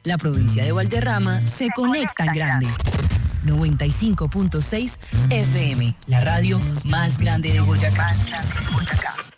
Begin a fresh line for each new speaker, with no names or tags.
La provincia de Valderrama se conecta en grande. 95.6 FM, la radio más grande de Boyacá.